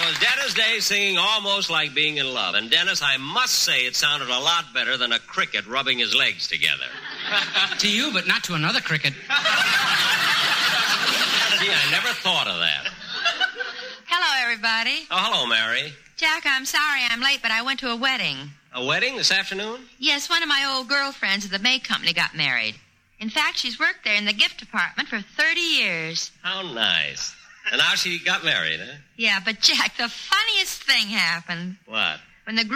was Dennis Day singing Almost Like Being in Love. And, Dennis, I must say it sounded a lot better than a cricket rubbing his legs together. To you, but not to another cricket. Gee, I never thought of that. Hello, everybody. Oh, hello, Mary. Jack, I'm sorry I'm late, but I went to a wedding. A wedding this afternoon? Yes, one of my old girlfriends at the May Company got married. In fact, she's worked there in the gift department for 30 years. How nice. And now she got married, huh? Yeah, but Jack, the funniest thing happened. What? When the